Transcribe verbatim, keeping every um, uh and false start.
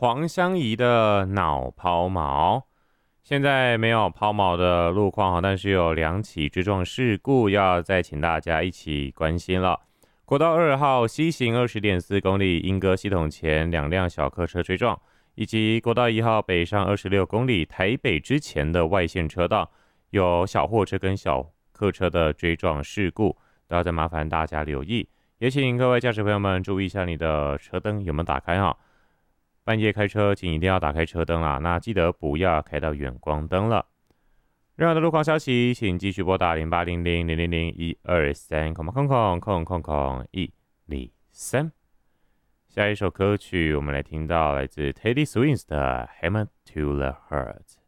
黄香怡的脑抛锚。现在没有抛锚的路况，但是有两起追撞事故要再请大家一起关心了。国道二号西行 二十点四 公里，莺歌系统前两辆小客车追撞，以及国道一号北上二十六公里台北之前的外线车道有小货车跟小客车的追撞事故，都要再麻烦大家留意。也请各位驾驶朋友们注意一下你的车灯有没有打开哈。半夜开车请一定要打开车灯啦，那记得不要开到远光灯了。任何的路况消息，请继续拨打零八零零零零零一二三空空空空空空一零三。下一首歌曲，我们来听到来自 Teddy Swims 的《Hammer to the Heart》。